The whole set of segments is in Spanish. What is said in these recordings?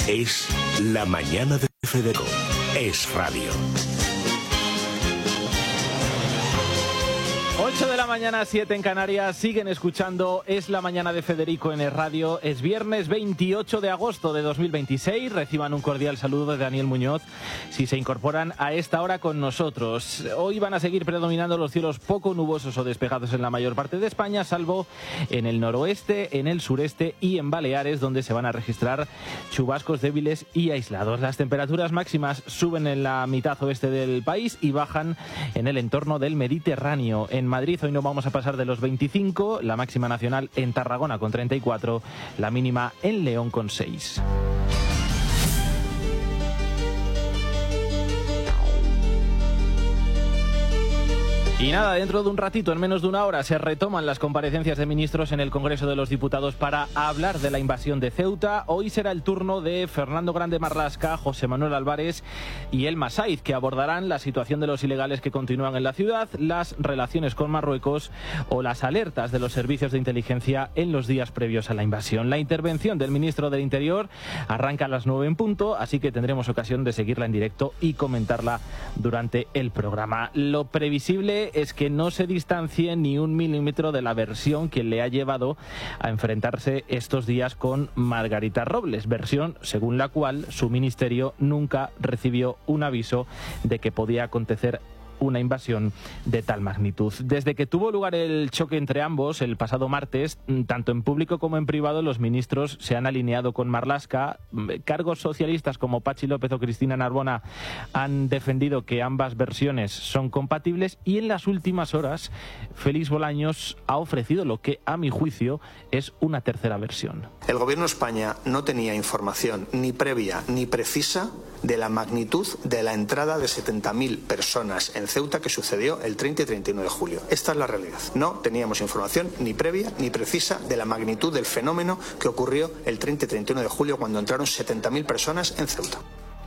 Es La Mañana de Federico. Es radio. 8 de la mañana, 7 en Canarias, siguen escuchando Es la Mañana de Federico en el radio. Es viernes 28 de agosto de 2026. Reciban un cordial saludo de Daniel Muñoz si se incorporan a esta hora con nosotros. Hoy van a seguir predominando los cielos poco nubosos o despejados en la mayor parte de España, salvo en el noroeste, en el sureste y en Baleares, donde se van a registrar chubascos débiles y aislados. Las temperaturas máximas suben en la mitad oeste del país y bajan en el entorno del Mediterráneo. En Madrid hoy no vamos a pasar de los 25, la máxima nacional en Tarragona con 34, la mínima en León con 6. Y nada, dentro de un ratito, en menos de una hora, se retoman las comparecencias de ministros en el Congreso de los Diputados para hablar de la invasión de Ceuta. Hoy será el turno de Fernando Grande Marlaska, José Manuel Álvarez y Elma Saiz, que abordarán la situación de los ilegales que continúan en la ciudad, las relaciones con Marruecos o las alertas de los servicios de inteligencia en los días previos a la invasión. La intervención del ministro del Interior arranca a las 9 en punto, así que tendremos ocasión de seguirla en directo y comentarla durante el programa. Lo previsible es que no se distancie ni un milímetro de la versión que le ha llevado a enfrentarse estos días con Margarita Robles, versión según la cual su ministerio nunca recibió un aviso de que podía acontecer una invasión de tal magnitud. Desde que tuvo lugar el choque entre ambos el pasado martes, tanto en público como en privado, los ministros se han alineado con Marlaska. Cargos socialistas como Patxi López o Cristina Narbona han defendido que ambas versiones son compatibles y en las últimas horas Félix Bolaños ha ofrecido lo que, a mi juicio, es una tercera versión. El Gobierno de España no tenía información ni previa ni precisa de la magnitud de la entrada de 70.000 personas en Ceuta que sucedió el 30 y 31 de julio. Esta es la realidad. No teníamos información ni previa ni precisa de la magnitud del fenómeno que ocurrió el 30 y 31 de julio cuando entraron 70.000 personas en Ceuta.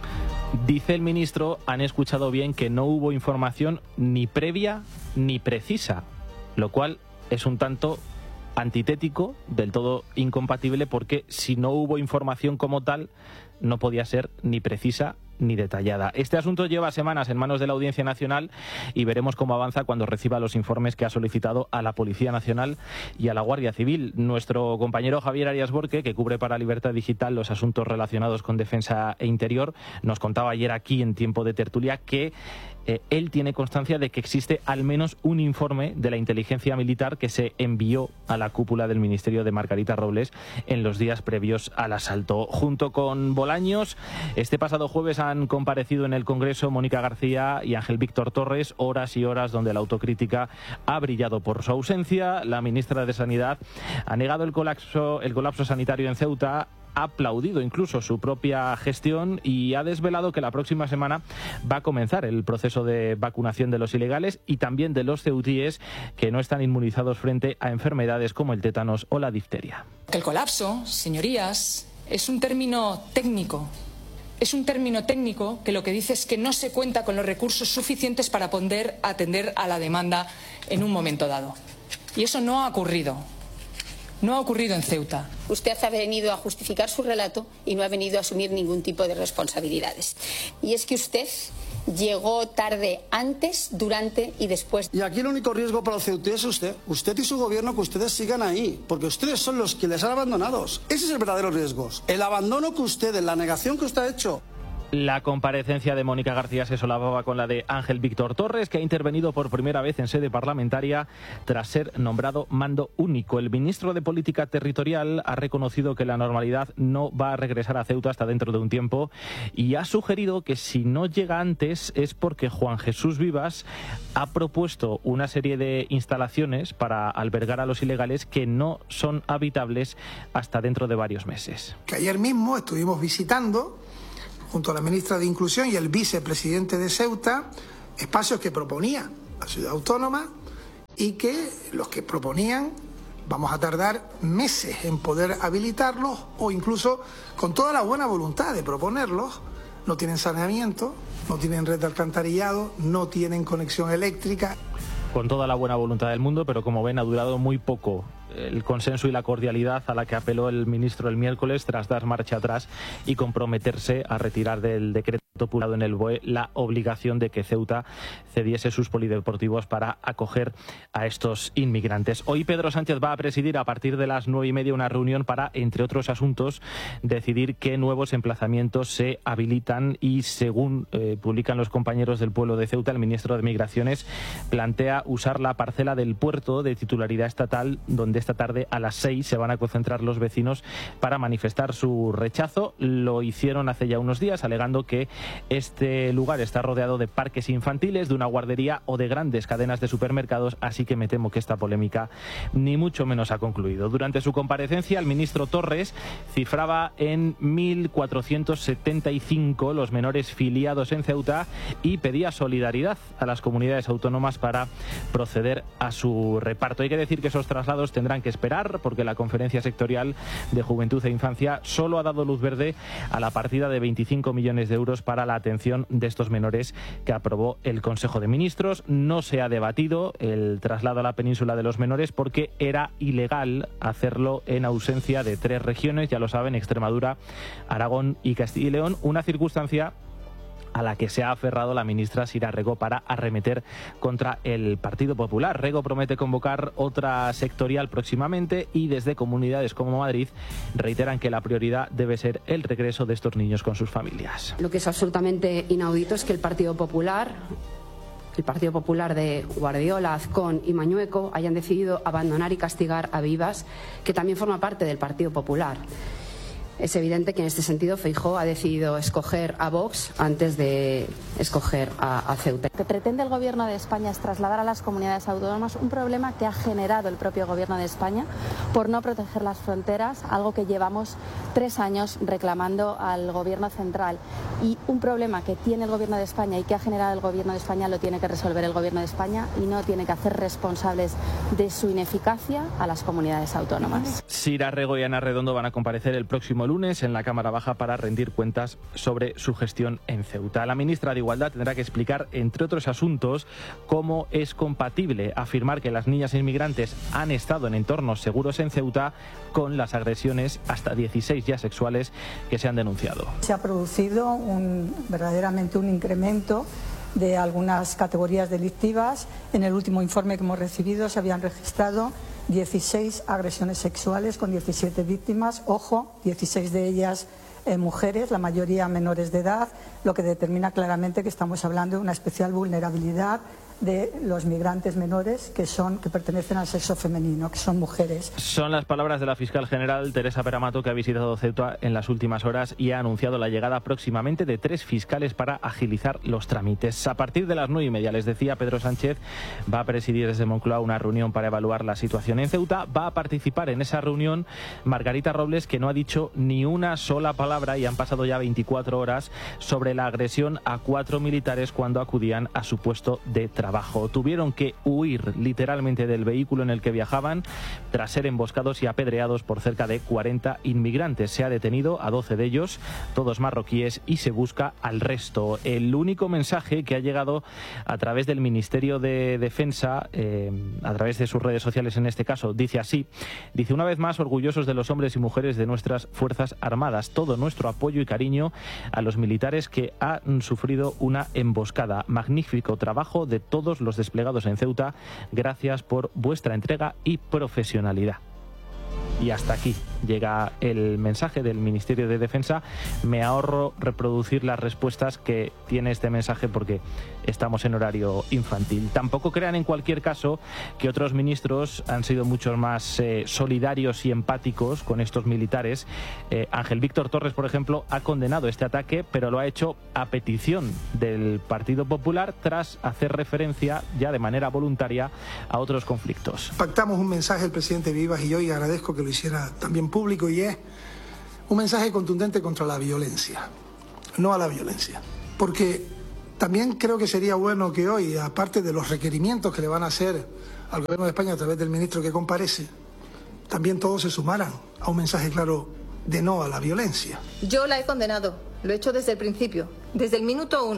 Dice el ministro, han escuchado bien, que no hubo información ni previa ni precisa, lo cual es un tanto antitético, del todo incompatible, porque si no hubo información como tal, no podía ser ni precisa ni detallada. Este asunto lleva semanas en manos de la Audiencia Nacional y veremos cómo avanza cuando reciba los informes que ha solicitado a la Policía Nacional y a la Guardia Civil. Nuestro compañero Javier Arias Borque, que cubre para Libertad Digital los asuntos relacionados con defensa e interior, nos contaba ayer aquí en Tiempo de Tertulia que él tiene constancia de que existe al menos un informe de la inteligencia militar que se envió a la cúpula del Ministerio de Margarita Robles en los días previos al asalto. Junto con Bolaños, este pasado jueves han comparecido en el Congreso Mónica García y Ángel Víctor Torres, horas y horas donde la autocrítica ha brillado por su ausencia. La ministra de Sanidad ha negado el colapso sanitario en Ceuta, ha aplaudido incluso su propia gestión y ha desvelado que la próxima semana va a comenzar el proceso de vacunación de los ilegales y también de los ceutíes que no están inmunizados frente a enfermedades como el tétanos o la difteria. El colapso, señorías, es un término técnico. Es un término técnico que lo que dice es que no se cuenta con los recursos suficientes para poder atender a la demanda en un momento dado. Y eso no ha ocurrido. No ha ocurrido en Ceuta. Usted ha venido a justificar su relato y no ha venido a asumir ningún tipo de responsabilidades. Y es que usted llegó tarde antes, durante y después. Y aquí el único riesgo para el ceutíes es usted y su gobierno, que ustedes sigan ahí, porque ustedes son los que les han abandonado. Ese es el verdadero riesgo. El abandono que ustedes, la negación que usted ha hecho. La comparecencia de Mónica García se solapaba con la de Ángel Víctor Torres, que ha intervenido por primera vez en sede parlamentaria tras ser nombrado mando único. El ministro de Política Territorial ha reconocido que la normalidad no va a regresar a Ceuta hasta dentro de un tiempo y ha sugerido que si no llega antes es porque Juan Jesús Vivas ha propuesto una serie de instalaciones para albergar a los ilegales que no son habitables hasta dentro de varios meses. Que ayer mismo estuvimos visitando, junto a la ministra de Inclusión y el vicepresidente de Ceuta, espacios que proponía la ciudad autónoma y que los que proponían vamos a tardar meses en poder habilitarlos o incluso con toda la buena voluntad de proponerlos, no tienen saneamiento, no tienen red de alcantarillado, no tienen conexión eléctrica. Con toda la buena voluntad del mundo, pero como ven ha durado muy poco el consenso y la cordialidad a la que apeló el ministro el miércoles tras dar marcha atrás y comprometerse a retirar del decreto publicado en el BOE la obligación de que Ceuta cediese sus polideportivos para acoger a estos inmigrantes. Hoy Pedro Sánchez va a presidir a partir de las 9:30 una reunión para, entre otros asuntos, decidir qué nuevos emplazamientos se habilitan y, según publican los compañeros del Pueblo de Ceuta, el ministro de Migraciones plantea usar la parcela del puerto de titularidad estatal, donde esta tarde a las 6 se van a concentrar los vecinos para manifestar su rechazo. Lo hicieron hace ya unos días, alegando que este lugar está rodeado de parques infantiles, de una guardería o de grandes cadenas de supermercados, así que me temo que esta polémica ni mucho menos ha concluido. Durante su comparecencia, el ministro Torres cifraba en 1.475 los menores filiados en Ceuta y pedía solidaridad a las comunidades autónomas para proceder a su reparto. Hay que decir que esos traslados tendrán que esperar, porque la Conferencia Sectorial de Juventud e Infancia solo ha dado luz verde a la partida de 25 millones de euros para la atención de estos menores que aprobó el Consejo de Ministros. No se ha debatido el traslado a la península de los menores porque era ilegal hacerlo en ausencia de 3 regiones, ya lo saben, Extremadura, Aragón y Castilla y León, una circunstancia a la que se ha aferrado la ministra Sira Rego para arremeter contra el Partido Popular. Rego promete convocar otra sectorial próximamente y desde comunidades como Madrid reiteran que la prioridad debe ser el regreso de estos niños con sus familias. Lo que es absolutamente inaudito es que el Partido Popular de Guardiola, Azcón y Mañueco hayan decidido abandonar y castigar a Vivas, que también forma parte del Partido Popular. Es evidente que en este sentido Feijóo ha decidido escoger a Vox antes de escoger a Ceuta. Lo que pretende el Gobierno de España es trasladar a las comunidades autónomas un problema que ha generado el propio Gobierno de España por no proteger las fronteras, algo que llevamos 3 años reclamando al Gobierno central. Y un problema que tiene el Gobierno de España y que ha generado el Gobierno de España lo tiene que resolver el Gobierno de España y no tiene que hacer responsables de su ineficacia a las comunidades autónomas. Sira Rego y Ana Redondo van a comparecer el próximo lunes en la Cámara Baja para rendir cuentas sobre su gestión en Ceuta. La ministra de Igualdad tendrá que explicar, entre otros asuntos, cómo es compatible afirmar que las niñas inmigrantes han estado en entornos seguros en Ceuta con las agresiones, hasta 16 ya sexuales, que se han denunciado. Se ha producido verdaderamente un incremento de algunas categorías delictivas. En el último informe que hemos recibido se habían registrado 16 agresiones sexuales con 17 víctimas, ojo, 16 de ellas mujeres, la mayoría menores de edad, lo que determina claramente que estamos hablando de una especial vulnerabilidad de los migrantes menores que pertenecen al sexo femenino, que son mujeres. Son las palabras de la fiscal general Teresa Peramato, que ha visitado Ceuta en las últimas horas y ha anunciado la llegada próximamente de 3 fiscales para agilizar los trámites. A partir de las 9:30, les decía, Pedro Sánchez va a presidir desde Moncloa una reunión para evaluar la situación en Ceuta. Va a participar en esa reunión Margarita Robles, que no ha dicho ni una sola palabra, y han pasado ya 24 horas, sobre la agresión a 4 militares cuando acudían a su puesto de trabajo. Tuvieron que huir literalmente del vehículo en el que viajaban tras ser emboscados y apedreados por cerca de 40 inmigrantes. Se ha detenido a 12 de ellos, todos marroquíes, y se busca al resto. El único mensaje que ha llegado a través del Ministerio de Defensa, a través de sus redes sociales en este caso, dice así: dice, una vez más, orgullosos de los hombres y mujeres de nuestras Fuerzas Armadas, todo nuestro apoyo y cariño a los militares que han sufrido una emboscada. Magnífico trabajo de todos los desplegados en Ceuta, gracias por vuestra entrega y profesionalidad. Y hasta aquí llega el mensaje del Ministerio de Defensa. Me ahorro reproducir las respuestas que tiene este mensaje porque estamos en horario infantil. Tampoco crean, en cualquier caso, que otros ministros han sido mucho más solidarios y empáticos con estos militares. Ángel Víctor Torres, por ejemplo, ha condenado este ataque, pero lo ha hecho a petición del Partido Popular tras hacer referencia ya de manera voluntaria a otros conflictos. Pactamos un mensaje el presidente Vivas y yo, y agradezco que lo hiciera también público, y es un mensaje contundente contra la violencia, no a la violencia. Porque también creo que sería bueno que hoy, aparte de los requerimientos que le van a hacer al Gobierno de España a través del ministro que comparece, también todos se sumaran a un mensaje claro de no a la violencia. Yo la he condenado, lo he hecho desde el principio, desde el minuto 1.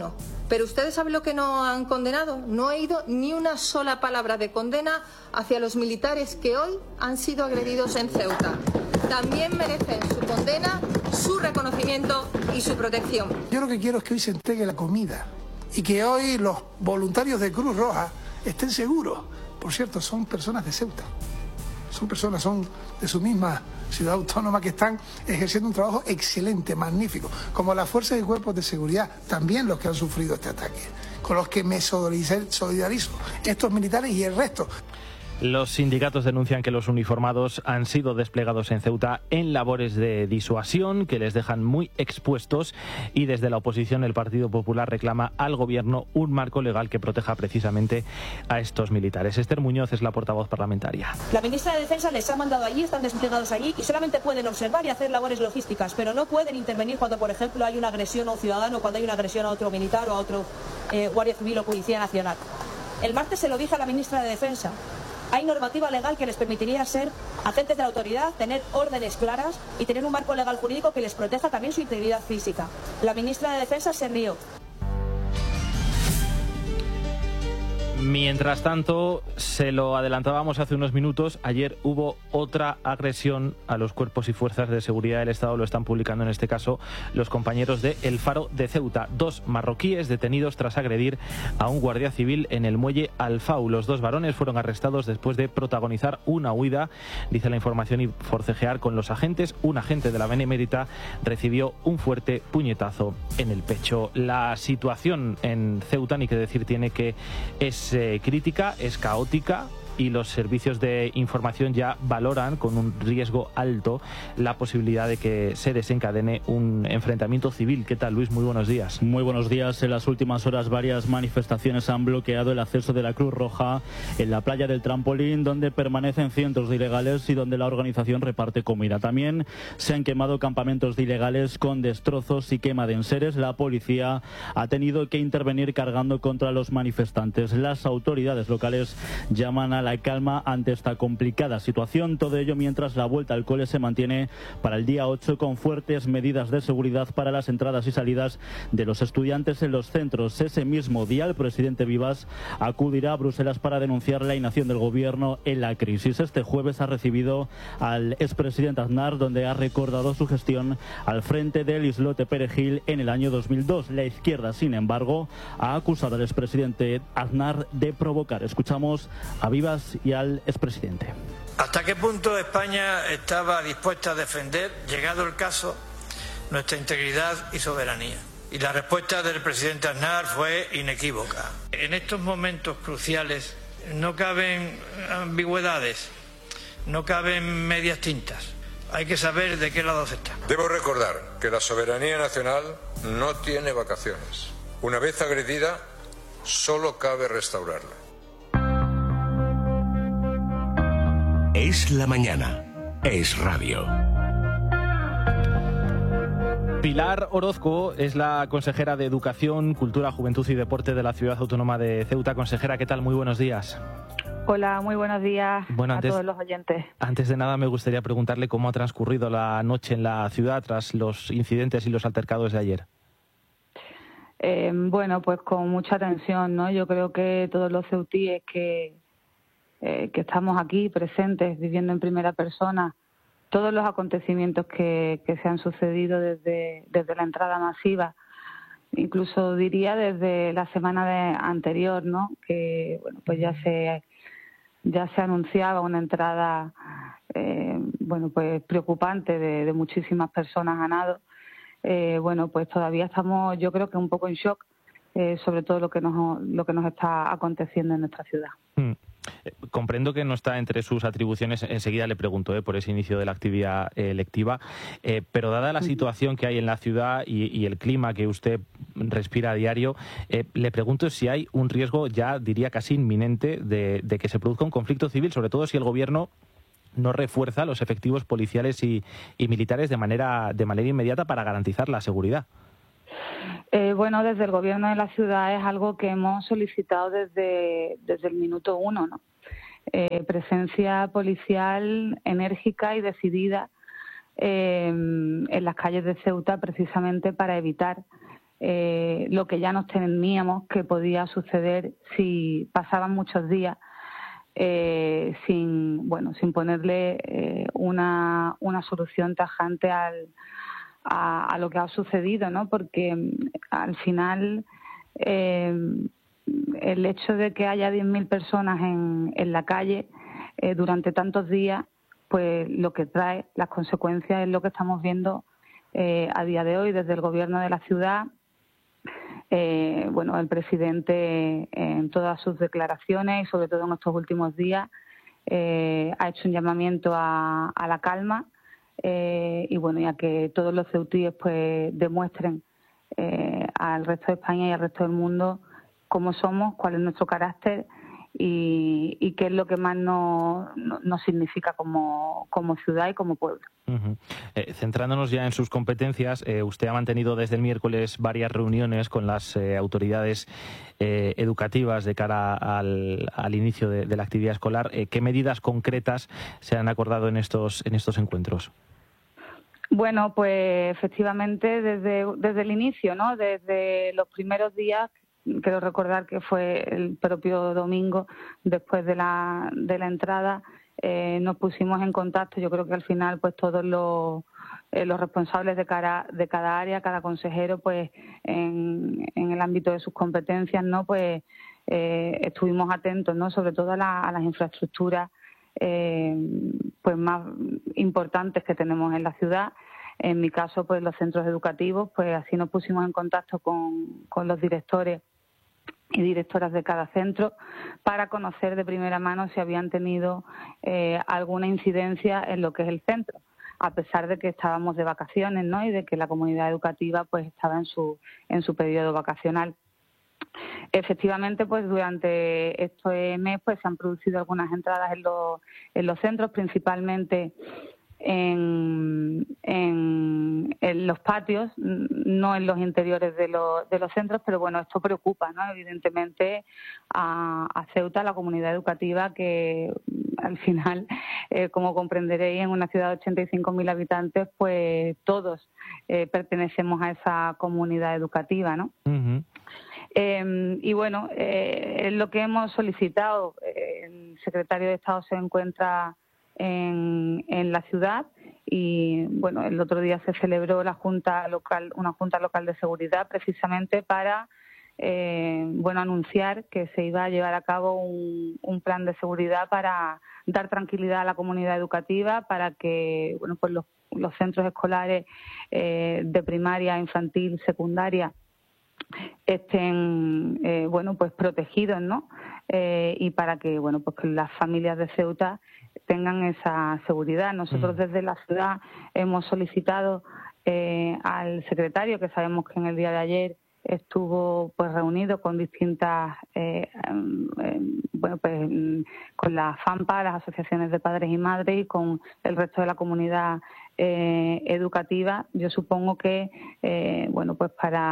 Pero ¿ustedes saben lo que no han condenado? No ha ido ni una sola palabra de condena hacia los militares que hoy han sido agredidos en Ceuta. También merecen su condena, su reconocimiento y su protección. Yo lo que quiero es que hoy se entregue la comida y que hoy los voluntarios de Cruz Roja estén seguros. Por cierto, son personas de Ceuta. Son de su misma ciudad autónoma que están ejerciendo un trabajo excelente, magnífico, como las fuerzas y cuerpos de seguridad, también los que han sufrido este ataque, con los que me solidarizo, estos militares y el resto. Los sindicatos denuncian que los uniformados han sido desplegados en Ceuta en labores de disuasión que les dejan muy expuestos, y desde la oposición el Partido Popular reclama al Gobierno un marco legal que proteja precisamente a estos militares. Esther Muñoz es la portavoz parlamentaria. La ministra de Defensa les ha mandado allí, están desplegados allí y solamente pueden observar y hacer labores logísticas, pero no pueden intervenir cuando, por ejemplo, hay una agresión a un ciudadano, cuando hay una agresión a otro militar o a otro guardia civil o policía nacional. El martes se lo dije a la ministra de Defensa. Hay normativa legal que les permitiría ser agentes de la autoridad, tener órdenes claras y tener un marco legal jurídico que les proteja también su integridad física. La ministra de Defensa se rió. Mientras tanto, se lo adelantábamos hace unos minutos, ayer hubo otra agresión a los cuerpos y fuerzas de seguridad del Estado. Lo están publicando en este caso los compañeros de El Faro de Ceuta. 2 marroquíes detenidos tras agredir a un guardia civil en el muelle Alfau. Los 2 varones fueron arrestados después de protagonizar una huida, dice la información, y forcejear con los agentes. Un agente de la Benemérita recibió un fuerte puñetazo en el pecho. La situación en Ceuta, ni que decir tiene, que es crítica, es caótica, y los servicios de información ya valoran con un riesgo alto la posibilidad de que se desencadene un enfrentamiento civil. ¿Qué tal, Luis? Muy buenos días. Muy buenos días. En las últimas horas varias manifestaciones han bloqueado el acceso de la Cruz Roja en la playa del Trampolín, donde permanecen cientos de ilegales y donde la organización reparte comida. También se han quemado campamentos de ilegales con destrozos y quema de enseres. La policía ha tenido que intervenir cargando contra los manifestantes. Las autoridades locales llaman a la calma ante esta complicada situación. Todo ello mientras la vuelta al cole se mantiene para el día 8 con fuertes medidas de seguridad para las entradas y salidas de los estudiantes en los centros. Ese mismo día el presidente Vivas acudirá a Bruselas para denunciar la inacción del gobierno en la crisis. Este jueves ha recibido al expresidente Aznar, donde ha recordado su gestión al frente del islote Perejil en el año 2002. La izquierda, sin embargo, ha acusado al expresidente Aznar de provocar. Escuchamos a Vivas y al expresidente. ¿Hasta qué punto España estaba dispuesta a defender, llegado el caso, nuestra integridad y soberanía? Y la respuesta del presidente Aznar fue inequívoca. En estos momentos cruciales no caben ambigüedades, no caben medias tintas. Hay que saber de qué lado se está. Debo recordar que la soberanía nacional no tiene vacaciones. Una vez agredida, solo cabe restaurarla. Es la mañana. Es radio. Pilar Orozco es la consejera de Educación, Cultura, Juventud y Deporte de la Ciudad Autónoma de Ceuta. Consejera, ¿qué tal? Muy buenos días. Hola, muy buenos días a todos los oyentes. Antes de nada me gustaría preguntarle cómo ha transcurrido la noche en la ciudad tras los incidentes y los altercados de ayer. Bueno, pues con mucha tensión, ¿no? Yo creo que todos los ceutíes que estamos aquí presentes, viviendo en primera persona, todos los acontecimientos que se han sucedido desde la entrada masiva, incluso diría desde la semana anterior, ¿no? Que bueno, pues ya se anunciaba una entrada bueno, pues preocupante de muchísimas personas a nado. Bueno, pues todavía estamos, yo creo que un poco en shock, sobre todo lo que nos está aconteciendo en nuestra ciudad. Comprendo que no está entre sus atribuciones, enseguida le pregunto por ese inicio de la actividad lectiva, pero dada la situación que hay en la ciudad y el clima que usted respira a diario, le pregunto si hay un riesgo, ya diría casi inminente, de que se produzca un conflicto civil, sobre todo si el gobierno no refuerza los efectivos policiales y militares de manera inmediata para garantizar la seguridad. Bueno, desde el gobierno de la ciudad es algo que hemos solicitado desde el minuto 1, ¿no? Presencia policial enérgica y decidida en las calles de Ceuta, precisamente para evitar lo que ya nos temíamos que podía suceder si pasaban muchos días sin ponerle una solución tajante a lo que ha sucedido, ¿no? Porque al final el hecho de que haya 10.000 personas en la calle durante tantos días, pues lo que trae, las consecuencias es lo que estamos viendo a día de hoy desde el gobierno de la ciudad. El presidente en todas sus declaraciones y sobre todo en estos últimos días ha hecho un llamamiento a la calma y a que todos los ceutíes pues demuestren al resto de España y al resto del mundo cómo somos, cuál es nuestro carácter y qué es lo que más nos significa como ciudad y como pueblo. Uh-huh. Centrándonos ya en sus competencias, usted ha mantenido desde el miércoles varias reuniones con las autoridades educativas de cara al inicio de la actividad escolar. ¿Qué medidas concretas se han acordado en estos encuentros? Bueno, pues efectivamente desde el inicio, ¿no? Desde los primeros días. Quiero recordar que fue el propio domingo, después de la entrada, nos pusimos en contacto. Yo creo que al final, pues todos los responsables de cada área, cada consejero, pues en el ámbito de sus competencias, ¿no? Pues estuvimos atentos, ¿no? Sobre todo a las infraestructuras pues más importantes que tenemos en la ciudad. En mi caso, pues los centros educativos, pues así nos pusimos en contacto con los directores y directoras de cada centro para conocer de primera mano si habían tenido alguna incidencia en lo que es el centro, a pesar de que estábamos de vacaciones, ¿no? Y de que la comunidad educativa pues estaba en su periodo vacacional. Efectivamente, pues durante este mes pues se han producido algunas entradas en los centros, principalmente en los patios, no en los interiores de los centros, pero bueno, esto preocupa, ¿no? Evidentemente a Ceuta, a la comunidad educativa, que al final, como comprenderéis, en una ciudad de 85.000 habitantes, pues todos pertenecemos a esa comunidad educativa, ¿no? Uh-huh. Es lo que hemos solicitado. El secretario de Estado se encuentra en la ciudad y bueno, el otro día se celebró una junta local de seguridad precisamente para anunciar que se iba a llevar a cabo un plan de seguridad para dar tranquilidad a la comunidad educativa, para que pues los centros escolares de primaria, infantil, secundaria estén pues protegidos, ¿no? Y para que pues que las familias de Ceuta tengan esa seguridad. Nosotros desde la ciudad hemos solicitado al secretario, que sabemos que en el día de ayer estuvo pues reunido con distintas con la FAMPA, las asociaciones de padres y madres, y con el resto de la comunidad educativa. Yo supongo que pues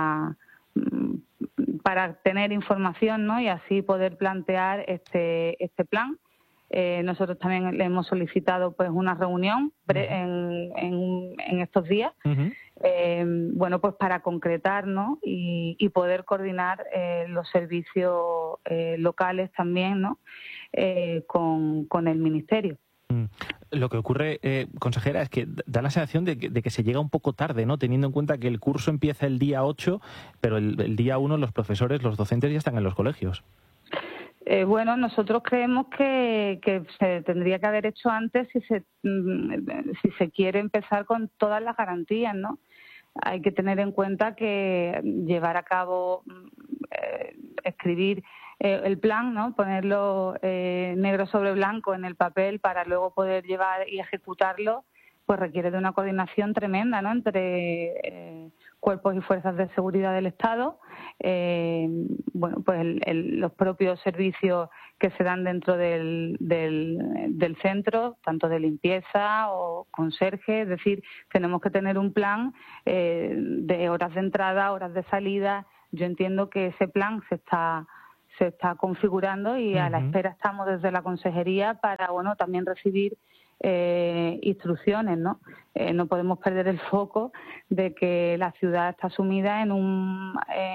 para tener información, ¿no? Y así poder plantear este plan. Nosotros también le hemos solicitado pues una reunión en estos días, pues para concretar, ¿no? y poder coordinar los servicios locales también, ¿no? Con el Ministerio. Lo que ocurre, consejera, es que da la sensación de que se llega un poco tarde, ¿no? Teniendo en cuenta que el curso empieza el día 8, pero el día 1 los profesores, los docentes ya están en los colegios. Nosotros creemos que se tendría que haber hecho antes si se quiere empezar con todas las garantías, ¿no? Hay que tener en cuenta que llevar a cabo, escribir el plan, ¿no? Ponerlo negro sobre blanco en el papel para luego poder llevar y ejecutarlo, pues requiere de una coordinación tremenda, ¿no? Entre cuerpos y fuerzas de seguridad del Estado, los propios servicios que se dan dentro del centro, tanto de limpieza o conserje. Es decir, tenemos que tener un plan de horas de entrada, horas de salida. Yo entiendo que ese plan se está configurando y a la espera estamos desde la consejería para también recibir instrucciones, ¿no? No podemos perder el foco de que la ciudad está sumida en un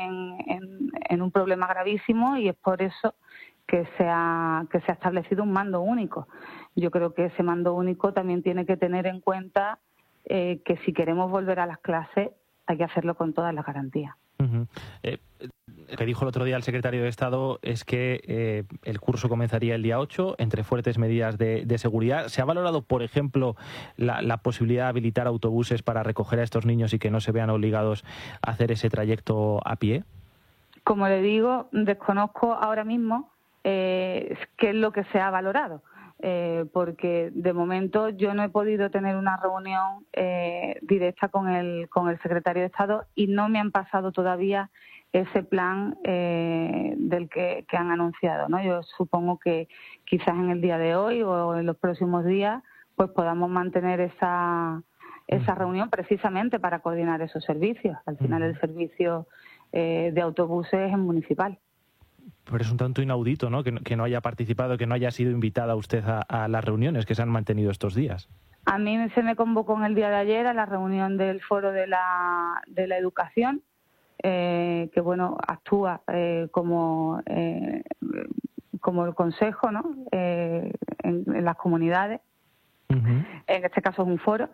problema gravísimo, y es por eso que se ha establecido un mando único. Yo creo que ese mando único también tiene que tener en cuenta que si queremos volver a las clases hay que hacerlo con todas las garantías. Lo que dijo el otro día el secretario de Estado es que el curso comenzaría el día 8, entre fuertes medidas de seguridad. ¿Se ha valorado, por ejemplo, la posibilidad de habilitar autobuses para recoger a estos niños y que no se vean obligados a hacer ese trayecto a pie? Como le digo, desconozco ahora mismo qué es lo que se ha valorado. Porque de momento yo no he podido tener una reunión directa con el secretario de Estado, y no me han pasado todavía ese plan del que han anunciado, ¿no? Yo supongo que quizás en el día de hoy o en los próximos días pues podamos mantener esa reunión precisamente para coordinar esos servicios. Al final el servicio de autobuses es municipal. Pero es un tanto inaudito, ¿no?, que no haya participado, que no haya sido invitada usted a las reuniones que se han mantenido estos días. A mí se me convocó en el día de ayer a la reunión del Foro de la Educación, que bueno, actúa como el consejo, ¿no?, en las comunidades. En este caso es un foro.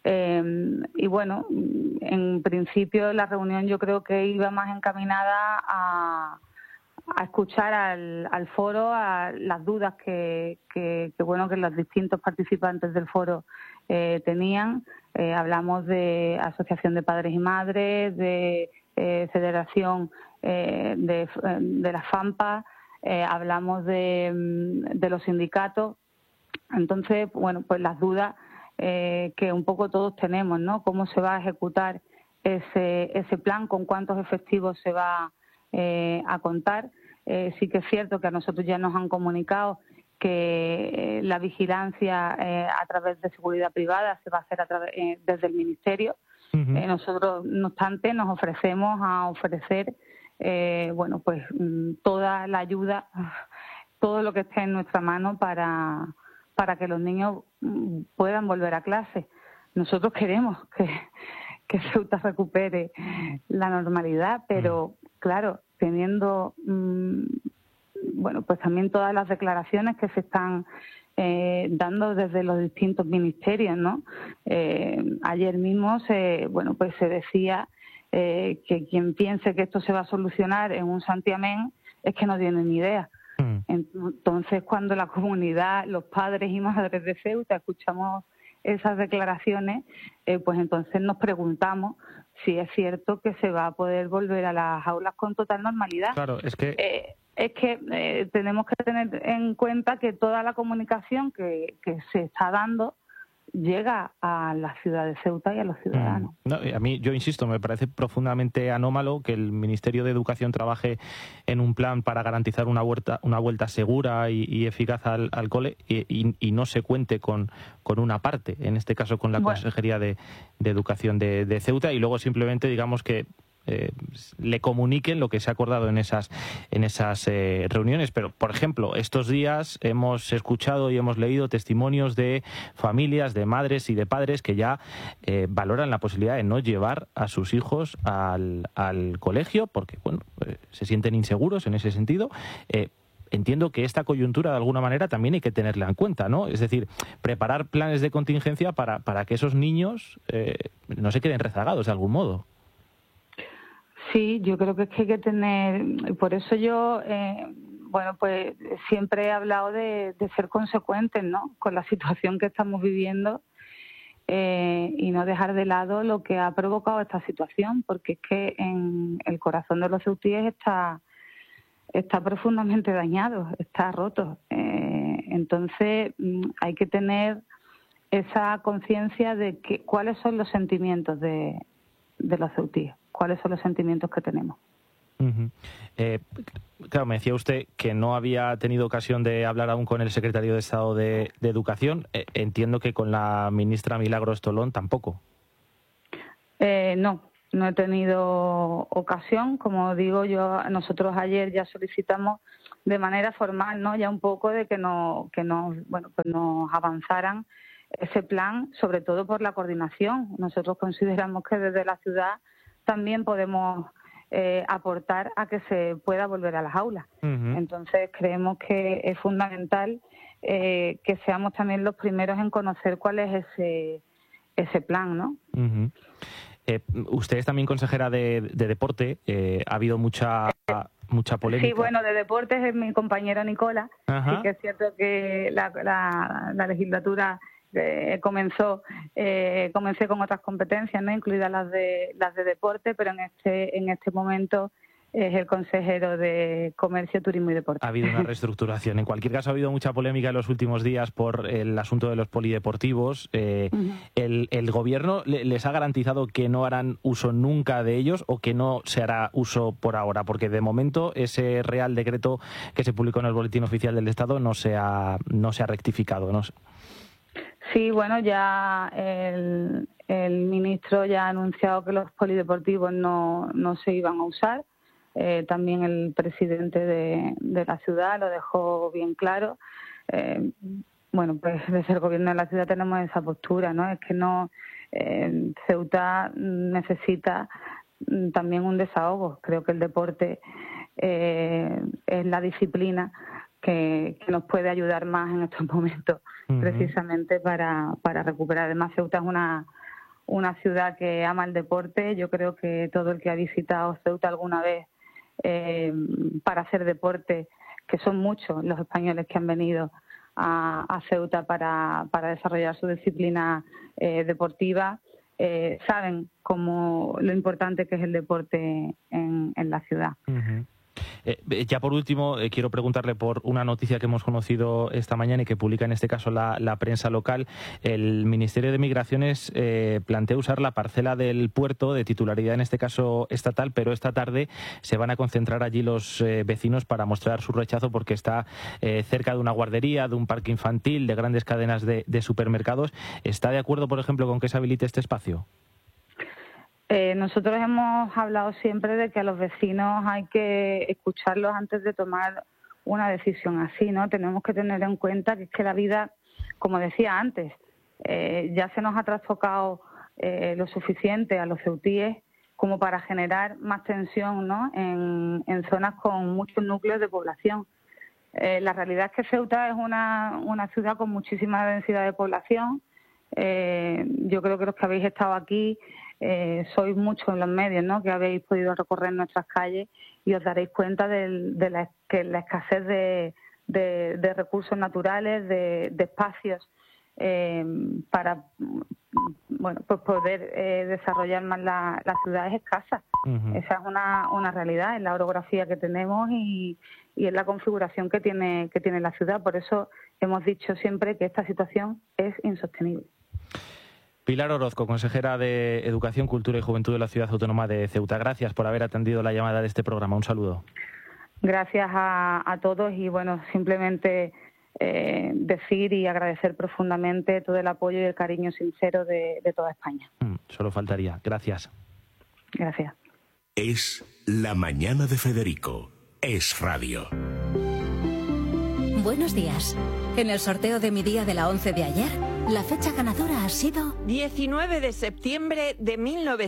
Y bueno, en principio la reunión yo creo que iba más encaminada a escuchar al foro, a las dudas que bueno, que los distintos participantes del foro tenían. Hablamos de asociación de padres y madres, de federación de la FAMPA, hablamos de los sindicatos. Entonces, bueno, pues las dudas que un poco todos tenemos, ¿no? Cómo se va a ejecutar ese plan, con cuántos efectivos se va a contar. Sí que es cierto que a nosotros ya nos han comunicado que la vigilancia a través de seguridad privada se va a hacer desde el Ministerio. Nosotros, no obstante, nos ofrecemos a ofrecer bueno, pues toda la ayuda, todo lo que esté en nuestra mano para que los niños puedan volver a clase. Nosotros queremos que Ceuta recupere la normalidad, pero claro, teniendo bueno, pues también todas las declaraciones que se están dando desde los distintos ministerios, ¿no? Ayer mismo bueno, pues se decía que quien piense que esto se va a solucionar en un santiamén es que no tiene ni idea. Entonces, cuando la comunidad, los padres y madres de Ceuta escuchamos esas declaraciones, pues entonces nos preguntamos si es cierto que se va a poder volver a las aulas con total normalidad. Claro, es que tenemos que tener en cuenta que toda la comunicación que se está dando llega a la ciudad de Ceuta y a los ciudadanos. No, a mí, yo insisto, me parece profundamente anómalo que el Ministerio de Educación trabaje en un plan para garantizar una vuelta segura y eficaz al cole y no se cuente con una parte, en este caso con la Consejería de Educación de Ceuta, y luego simplemente digamos que le comuniquen lo que se ha acordado en esas reuniones. Pero, por ejemplo, estos días hemos escuchado y hemos leído testimonios de familias, de madres y de padres que ya valoran la posibilidad de no llevar a sus hijos al colegio porque, bueno, se sienten inseguros en ese sentido. Entiendo que esta coyuntura, de alguna manera, también hay que tenerla en cuenta, ¿no? Es decir, preparar planes de contingencia para que esos niños no se queden rezagados de algún modo. Sí, yo creo que es que hay que tener, por eso yo, bueno, pues siempre he hablado de ser consecuentes, ¿no?, con la situación que estamos viviendo y no dejar de lado lo que ha provocado esta situación, porque es que en el corazón de los ceutíes está profundamente dañado, está roto. Entonces hay que tener esa conciencia de que cuáles son los sentimientos de los ceutíes. ¿Cuáles son los sentimientos que tenemos? Claro, me decía usted que no había tenido ocasión de hablar aún con el secretario de Estado de Educación. Entiendo que con la ministra Milagros Tolón tampoco. No he tenido ocasión. Como digo, nosotros ayer ya solicitamos de manera formal, ¿no?, ya un poco de que nos avanzaran ese plan, sobre todo por la coordinación. Nosotros consideramos que desde la ciudad también podemos aportar a que se pueda volver a las aulas. Entonces creemos que es fundamental que seamos también los primeros en conocer cuál es ese plan, ¿no? Usted es también consejera de deporte. Ha habido mucha polémica. Sí, bueno, de deportes es mi compañero Nicola. Sí que es cierto que la legislatura comencé con otras competencias, ¿no?, incluidas las de deporte, pero en este momento es el consejero de Comercio, Turismo y Deporte. Ha habido una reestructuración. En cualquier caso, ha habido mucha polémica en los últimos días por el asunto de los polideportivos. ¿El gobierno les ha garantizado que no harán uso nunca de ellos o que no se hará uso por ahora? Porque de momento ese Real Decreto que se publicó en el Boletín Oficial del Estado no se ha rectificado, ¿no? Sí, bueno, ya el ministro ya ha anunciado que los polideportivos no se iban a usar. También el presidente de la ciudad lo dejó bien claro. Bueno, pues desde el gobierno de la ciudad tenemos esa postura, ¿no? Es que Ceuta necesita también un desahogo. Creo que el deporte es la disciplina que nos puede ayudar más en estos momentos, precisamente para recuperar. Además, Ceuta es una ciudad que ama el deporte. Yo creo que todo el que ha visitado Ceuta alguna vez para hacer deporte, que son muchos los españoles que han venido a Ceuta para desarrollar su disciplina deportiva, saben lo importante que es el deporte en la ciudad. Ya por último, quiero preguntarle por una noticia que hemos conocido esta mañana y que publica en este caso la prensa local. El Ministerio de Migraciones plantea usar la parcela del puerto de titularidad, en este caso estatal, pero esta tarde se van a concentrar allí los vecinos para mostrar su rechazo porque está cerca de una guardería, de un parque infantil, de grandes cadenas de supermercados. ¿Está de acuerdo, por ejemplo, con que se habilite este espacio? Nosotros hemos hablado siempre de que a los vecinos hay que escucharlos antes de tomar una decisión así, ¿no? Tenemos que tener en cuenta que es que la vida, como decía antes, ya se nos ha trastocado lo suficiente a los ceutíes como para generar más tensión, ¿no?, en zonas con muchos núcleos de población. La realidad es que Ceuta es una ciudad con muchísima densidad de población. Yo creo que los que habéis estado aquí sois muchos en los medios, ¿no?, que habéis podido recorrer nuestras calles y os daréis cuenta de la escasez de recursos naturales, de espacios para pues poder desarrollar más la ciudad es escasa. Esa es una realidad, es la orografía que tenemos y es la configuración que tiene la ciudad. Por eso hemos dicho siempre que esta situación es insostenible. Pilar Orozco, consejera de Educación, Cultura y Juventud de la Ciudad Autónoma de Ceuta. Gracias por haber atendido la llamada de este programa. Un saludo. Gracias a todos y, bueno, simplemente decir y agradecer profundamente todo el apoyo y el cariño sincero de toda España. Solo faltaría. Gracias. Gracias. Es La Mañana de Federico. Es Radio. Buenos días. En el sorteo de mi día de la 11 de ayer, la fecha ganadora ha sido 19 de septiembre de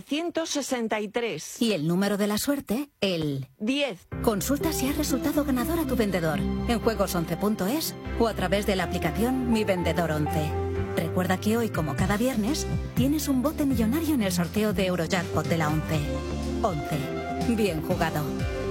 1963. Y el número de la suerte, el 10. Consulta si has resultado ganador a tu vendedor en juegos11.es o a través de la aplicación Mi Vendedor 11. Recuerda que hoy, como cada viernes, tienes un bote millonario en el sorteo de Eurojackpot de la 11. 11. Bien jugado.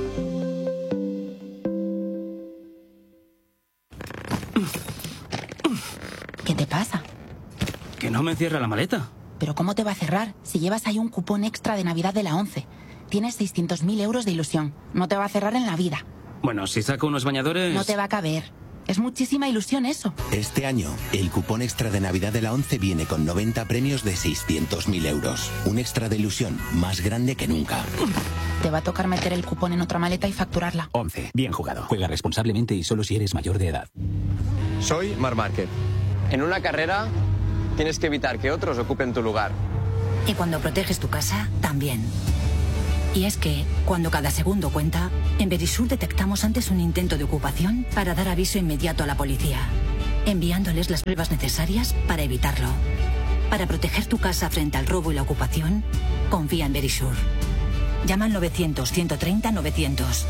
¿Qué te pasa? Que no me cierra la maleta. ¿Pero cómo te va a cerrar si llevas ahí un cupón extra de Navidad de la 11? Tienes 600.000 euros de ilusión. No te va a cerrar en la vida. Bueno, si saco unos bañadores... No te va a caber. Es muchísima ilusión eso. Este año, el cupón extra de Navidad de la 11 viene con 90 premios de 600.000 euros. Un extra de ilusión más grande que nunca. Te va a tocar meter el cupón en otra maleta y facturarla. 11. Bien jugado. Juega responsablemente y solo si eres mayor de edad. Soy Marc Márquez. En una carrera tienes que evitar que otros ocupen tu lugar. Y cuando proteges tu casa, también. Y es que, cuando cada segundo cuenta, en Verisur detectamos antes un intento de ocupación para dar aviso inmediato a la policía. enviándoles las pruebas necesarias para evitarlo. Para proteger tu casa frente al robo y la ocupación, confía en Verisure. Llama al 900-130-900.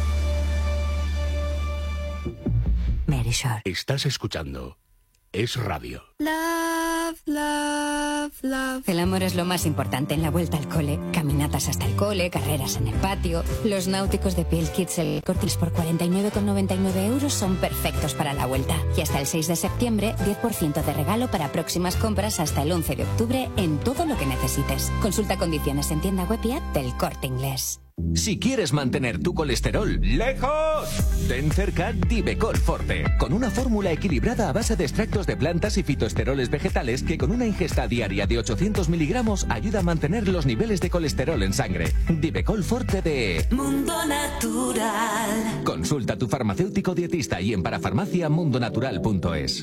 Verisure. Estás escuchando Es Radio. Love, love, love. El amor es lo más importante en la vuelta al cole. Caminatas hasta el cole, carreras en el patio. Los náuticos de Piel Kids El Corte Inglés por 49,99 € son perfectos para la vuelta. Y hasta el 6 de septiembre, 10% de regalo para próximas compras hasta el 11 de octubre en todo lo que necesites. Consulta condiciones en tienda web y app del Corte Inglés. Si quieres mantener tu colesterol lejos, ten cerca Divecol Forte, con una fórmula equilibrada a base de extractos de plantas y fitoesteroles vegetales que con una ingesta diaria de 800 miligramos ayuda a mantener los niveles de colesterol en sangre. Divecol Forte de Mundo Natural. Consulta a tu farmacéutico dietista y en parafarmacia mundonatural.es.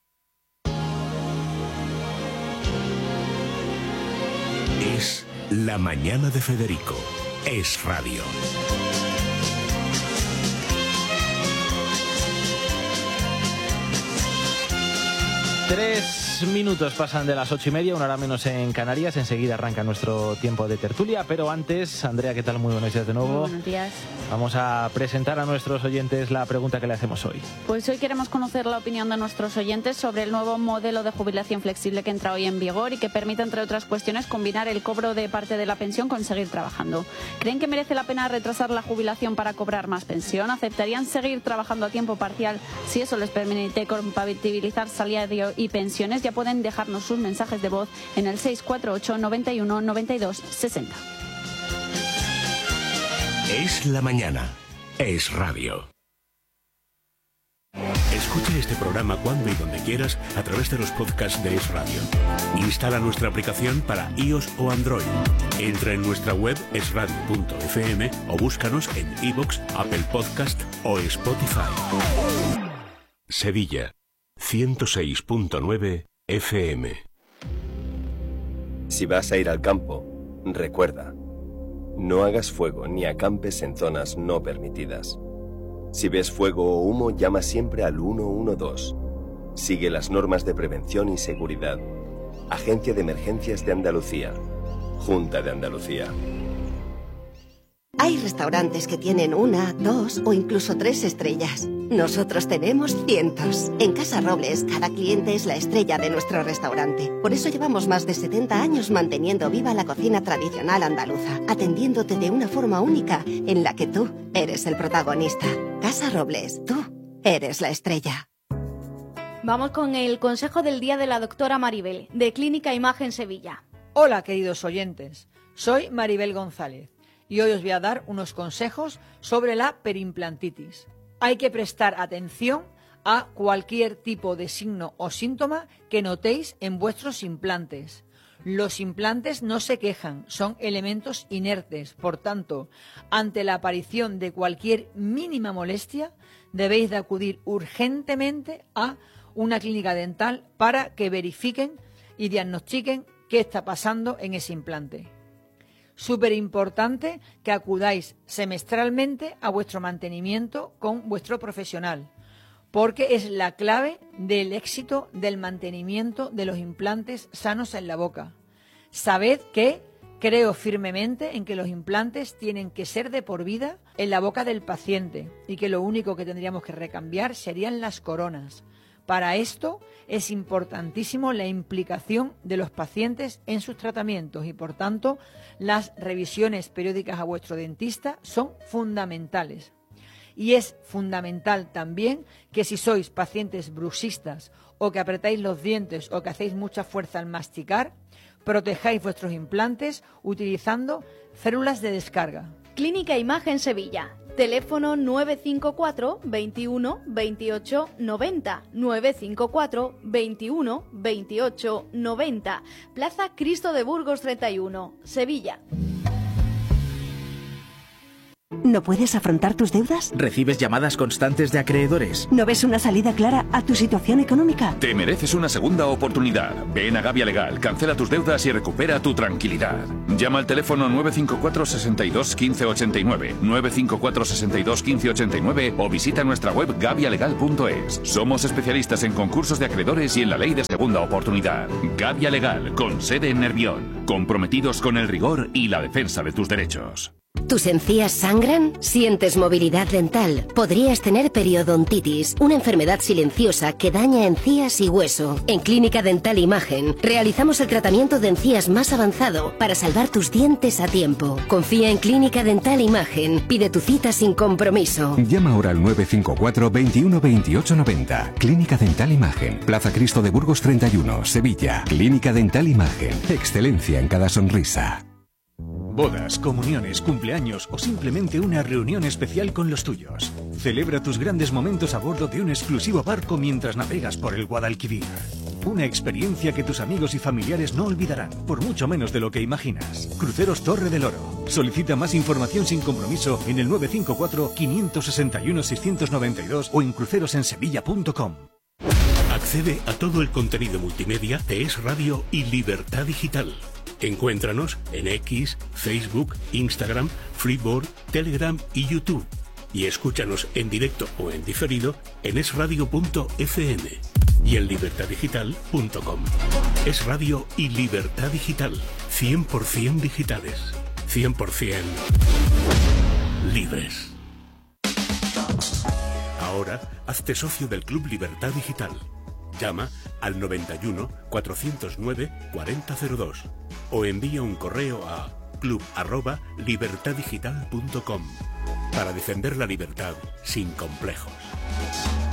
Es La Mañana de Federico. Es Radio. Tres minutos pasan de las 8:30, una hora menos en Canarias. Enseguida arranca nuestro tiempo de tertulia, pero antes, Andrea, ¿qué tal? Muy buenos días de nuevo. Muy buenos días. Vamos a presentar a nuestros oyentes la pregunta que le hacemos hoy. Pues hoy queremos conocer la opinión de nuestros oyentes sobre el nuevo modelo de jubilación flexible que entra hoy en vigor y que permite, entre otras cuestiones, combinar el cobro de parte de la pensión con seguir trabajando. ¿Creen que merece la pena retrasar la jubilación para cobrar más pensión? ¿Aceptarían seguir trabajando a tiempo parcial si eso les permite compatibilizar salario y pensiones? Ya pueden dejarnos sus mensajes de voz en el 648 91 92 60. Es la mañana. Es Radio. Escucha este programa cuando y donde quieras a través de los podcasts de Es Radio. Instala nuestra aplicación para iOS o Android. Entra en nuestra web esradio.fm o búscanos en iVoox, Apple Podcast o Spotify. Sevilla, 106.9 FM. Si vas a ir al campo, recuerda, no hagas fuego ni acampes en zonas no permitidas. Si ves fuego o humo, llama siempre al 112. Sigue las normas de prevención y seguridad. Agencia de Emergencias de Andalucía. Junta de Andalucía. Hay restaurantes que tienen 1, 2 o incluso 3 estrellas. Nosotros tenemos cientos. En Casa Robles, cada cliente es la estrella de nuestro restaurante. Por eso llevamos más de 70 años manteniendo viva la cocina tradicional andaluza, atendiéndote de una forma única en la que tú eres el protagonista. Casa Robles, tú eres la estrella. Vamos con el consejo del día de la doctora Maribel, de Clínica Imagen Sevilla. Hola, queridos oyentes. Soy Maribel González y hoy os voy a dar unos consejos sobre la perimplantitis. Hay que prestar atención a cualquier tipo de signo o síntoma que notéis en vuestros implantes. Los implantes no se quejan, son elementos inertes. Por tanto, ante la aparición de cualquier mínima molestia, debéis de acudir urgentemente a una clínica dental para que verifiquen y diagnostiquen qué está pasando en ese implante. Súper importante que acudáis semestralmente a vuestro mantenimiento con vuestro profesional, porque es la clave del éxito del mantenimiento de los implantes sanos en la boca. Sabed que creo firmemente en que los implantes tienen que ser de por vida en la boca del paciente y que lo único que tendríamos que recambiar serían las coronas. Para esto es importantísimo la implicación de los pacientes en sus tratamientos y, por tanto, las revisiones periódicas a vuestro dentista son fundamentales. Y es fundamental también que si sois pacientes bruxistas o que apretáis los dientes o que hacéis mucha fuerza al masticar, protejáis vuestros implantes utilizando células de descarga. Clínica Imagen Sevilla. Teléfono 954 21 28 90, 954 21 28 90, Plaza Cristo de Burgos 31, Sevilla. ¿No puedes afrontar tus deudas? ¿Recibes llamadas constantes de acreedores? ¿No ves una salida clara a tu situación económica? Te mereces una segunda oportunidad. Ven a Gavia Legal, cancela tus deudas y recupera tu tranquilidad. Llama al teléfono 954 62 15 89, 954 62 15 89 o visita nuestra web gavialegal.es. Somos especialistas en concursos de acreedores y en la ley de segunda oportunidad. Gavia Legal, con sede en Nervión, comprometidos con el rigor y la defensa de tus derechos. ¿Tus encías sangran? ¿Sientes movilidad dental? Podrías tener periodontitis, una enfermedad silenciosa que daña encías y hueso. En Clínica Dental Imagen realizamos el tratamiento de encías más avanzado para salvar tus dientes a tiempo. Confía en Clínica Dental Imagen. Pide tu cita sin compromiso. Llama ahora al 954 21 28 90. Clínica Dental Imagen. Plaza Cristo de Burgos 31, Sevilla. Clínica Dental Imagen. Excelencia en cada sonrisa. Bodas, comuniones, cumpleaños o simplemente una reunión especial con los tuyos. Celebra tus grandes momentos a bordo de un exclusivo barco mientras navegas por el Guadalquivir. Una experiencia que tus amigos y familiares no olvidarán, por mucho menos de lo que imaginas. Cruceros Torre del Oro. Solicita más información sin compromiso en el 954 561 692 o en crucerosensevilla.com. Accede a todo el contenido multimedia de Es Radio y Libertad Digital. Encuéntranos en X, Facebook, Instagram, Freeboard, Telegram y YouTube. Y escúchanos en directo o en diferido en esradio.fm y en libertaddigital.com. Es Radio y Libertad Digital. 100% digitales. 100% libres. Ahora, hazte socio del Club Libertad Digital. Llama al 91 409 4002 o envía un correo a club@libertaddigital.com para defender la libertad sin complejos.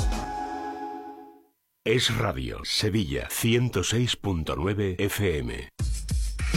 Es Radio, Sevilla 106.9 FM.